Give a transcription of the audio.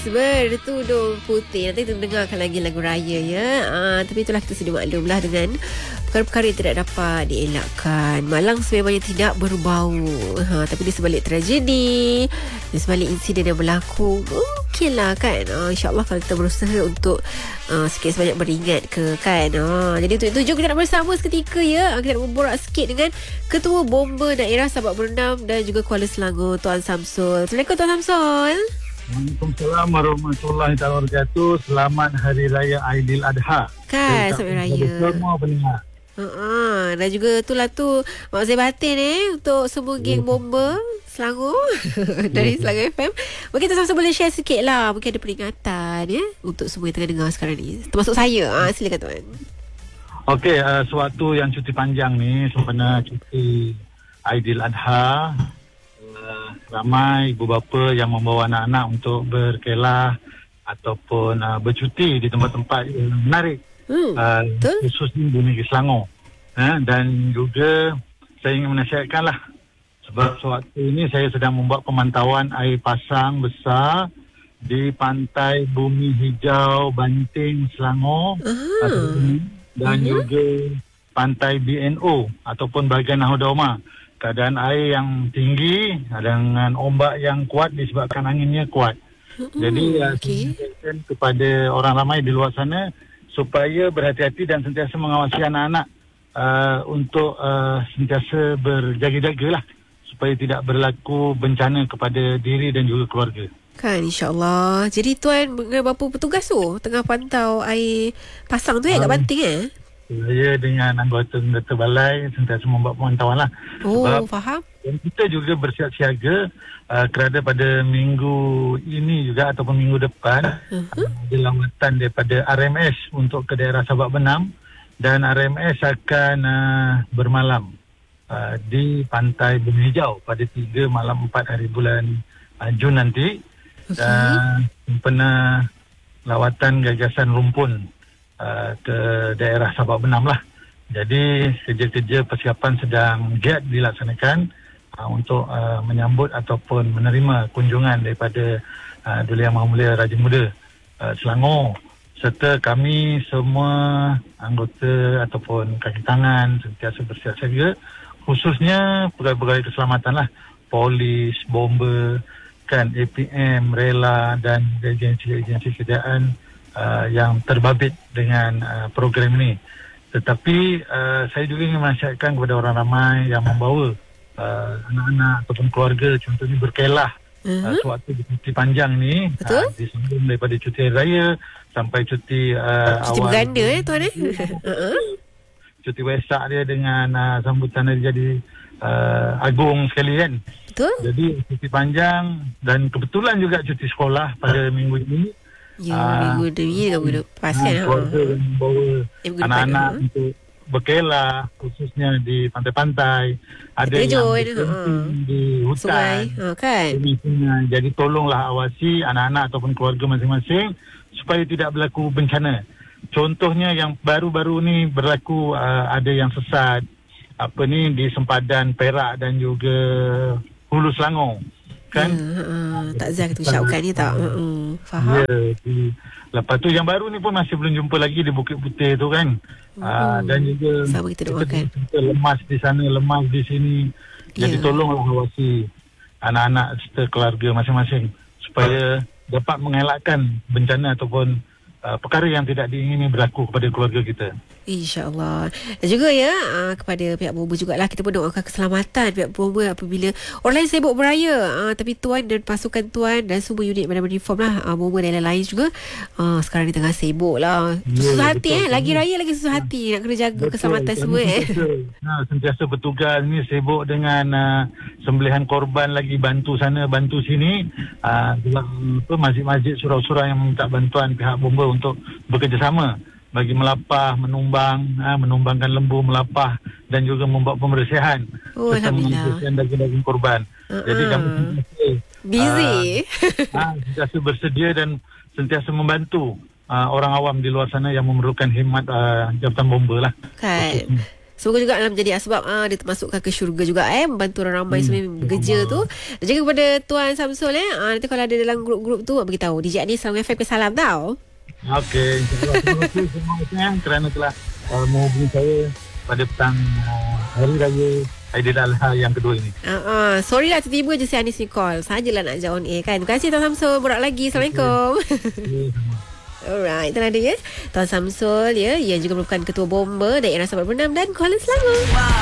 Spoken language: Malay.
Bertudung putih. Nanti kita dengarkan lagi lagu raya ya. Tapi itulah kita sudah maklumlah dengan perkara-perkara yang tidak dapat dielakkan. Malang sememangnya tidak berbau. Tapi di sebalik tragedi, di sebalik insiden yang berlaku, mungkinlah kan. InsyaAllah kalau kita berusaha untuk sikit sebanyak beringat ke kan. Jadi untuk itu jom kita nak bersama seketika ya. Kita nak berborak sikit dengan Ketua Bomba Daerah Sabak Bernam dan juga Kuala Selangor, Tuan Samsul. Assalamualaikum Tuan Samsul. Waalaikumsalam warahmatullahi wabarakatuh. Selamat Hari Raya Aidiladha. Kan, selamat Raya. Semua pendengar. Dan juga itulah tu mak saya batin untuk semua geng bomba Selangor dari Selangor FM. Mungkin kita sama-sama boleh share sikit lah. Mungkin ada peringatan ya untuk semua yang tengah dengar sekarang ni. Termasuk saya. Silakan tuan. Okey, sewaktu yang cuti panjang ni, sempena cuti Aidiladha, ramai ibu bapa yang membawa anak-anak untuk berkelah ataupun bercuti di tempat-tempat yang menarik, khususnya di negeri Selangor. Dan juga saya ingin menasihatkanlah, sebab sewaktu ini saya sedang membuat pemantauan air pasang besar di pantai Bumi Hijau Banting Selangor dan juga pantai BNO ataupun bahagian Nahoda Omar. Keadaan air yang tinggi dengan ombak yang kuat disebabkan anginnya kuat. Jadi saya kepada orang ramai di luar sana supaya berhati-hati dan sentiasa mengawasi anak-anak untuk sentiasa berjaga-jaga lah supaya tidak berlaku bencana kepada diri dan juga keluarga. Kan, insyaAllah. Jadi tuan berapa petugas tu tengah pantau air pasang tu kat Banting Saya dengan anggota balai sentiasa membuat pemantauan lah. Sebab faham. Dan kita juga bersiap siaga kerana pada minggu ini juga ataupun minggu depan ada lawatan daripada RMS untuk ke daerah Sabak Bernam, dan RMS akan bermalam di pantai Bumi Hijau pada 3 malam 4 hari bulan Jun nanti. Dan sempena lawatan gagasan rumpun ke daerah Sabak Bernam lah. Jadi kerja-kerja persiapan sedang giat dilaksanakan untuk menyambut ataupun menerima kunjungan daripada Duli Yang Maha Mulia Raja Muda Selangor, serta kami semua anggota ataupun kaki tangan sentiasa bersiap siaga, khususnya pegawai-pegawai keselamatan lah, polis, bomba, kan, APM, rela dan agensi-agensi kerjaan yang terbabit dengan program ini. Tetapi saya juga ingin menasihatkan kepada orang ramai yang membawa anak-anak ataupun keluarga, contohnya berkelah sewaktu cuti panjang ni, disebelum daripada cuti hari raya sampai cuti cuti awal berganda tuan cuti Wesak dia dengan sambutan hari jadi agung sekali kan. Betul. Jadi cuti panjang dan kebetulan juga cuti sekolah pada minggu ini. Minggu lepas kan keluarga membawa anak-anak untuk berkelah, khususnya di pantai-pantai, ada yang di hutan, kan? Jadi tolonglah awasi anak-anak ataupun keluarga masing-masing supaya tidak berlaku bencana. Contohnya yang baru-baru ni berlaku, ada yang sesat di sempadan Perak dan juga Hulu Selangor. Kan? Takziah kita ucapkan ni tak? Faham? Lepas tu yang baru ni pun masih belum jumpa lagi di Bukit Putih tu kan. Dan juga sama kita doakan. Kita lemas di sana, lemas di sini. Jadi tolonglah awasi anak-anak serta keluarga masing-masing supaya dapat mengelakkan bencana ataupun perkara yang tidak diingini berlaku kepada keluarga kita. InsyaAllah. Dan juga kepada pihak bomba jugalah, kita pun doakan keselamatan pihak bomba apabila orang lain sibuk beraya, tapi tuan dan pasukan tuan dan semua unit Badan Reform lah, bomba dan lain-lain juga sekarang ni tengah sibuk lah. Susah hati lagi raya lagi susah hati nak kena jaga keselamatan semua sentiasa bertugas ni, sibuk dengan sembelihan korban, lagi bantu sana bantu sini, masjid-masjid, surau-surau yang minta bantuan pihak bomba untuk bekerjasama bagi melapah, menumbangkan lembu, melapah dan juga membuat pembersihan serta membersihkan daging-daging korban. Jadi kami busy sentiasa bersedia dan sentiasa membantu orang awam di luar sana yang memerlukan khidmat Jabatan Bomba lah. Kan. Semoga juga dalam menjadi asbab dia termasukkan ke syurga juga membantu orang ramai sebenarnya bekerja tu. Dan juga kepada Tuan Samsul nanti kalau ada dalam grup-grup tu beritahu DJ Anis Salam FM ke salam tau. Okey, terima kasih kerana telah menghubungi saya pada petang Hari Raya Aidiladha yang kedua ini. Sorry lah tiba-tiba je si Anis ni call. Sajalah nak ajak on air kan. Terima kasih Tuan Samsul. Borak lagi. Assalamualaikum. Alright, itulah dia Tuan Samsul yang juga merupakan Ketua Bomba daerah Sabak Bernam dan Kuala Selangor.